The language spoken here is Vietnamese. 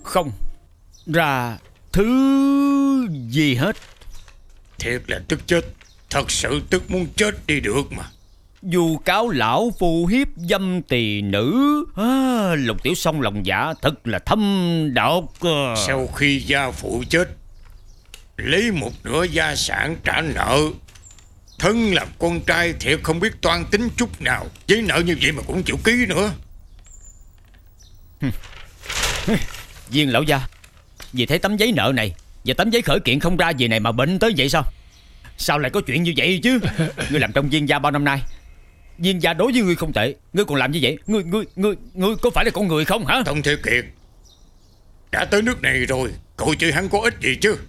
không ra thứ gì hết. Thiệt là tức chết. Thật sự tức muốn chết đi được mà. Vu cáo lão phu hiếp dâm tỳ nữ. Lục Tiểu Song lòng dạ thật là thâm độc. Sau khi gia phụ chết, lấy một nửa gia sản trả nợ. Thân làm con trai thiệt không biết toan tính chút nào. Giấy nợ như vậy mà cũng chịu ký nữa. Viên lão gia, vì thấy tấm giấy nợ này và tấm giấy khởi kiện không ra gì này mà bệnh tới vậy sao? Sao lại có chuyện như vậy chứ? Ngươi làm trong viên gia bao năm nay, viên gia đối với ngươi không tệ, ngươi còn làm như vậy. Ngươi có phải là con người không hả? Tông Thế Kiệt, đã tới nước này rồi, cậu chơi hắn có ích gì chứ?